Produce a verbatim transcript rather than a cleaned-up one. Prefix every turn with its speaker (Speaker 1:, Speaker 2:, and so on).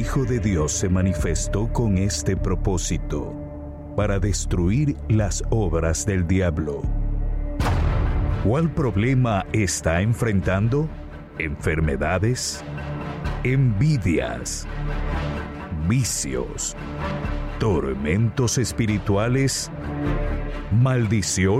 Speaker 1: Hijo de Dios se manifestó con este propósito, para destruir las obras del diablo. ¿Cuál problema está enfrentando? ¿Enfermedades? ¿Envidias? ¿Vicios? ¿Tormentos espirituales? ¿Maldiciones?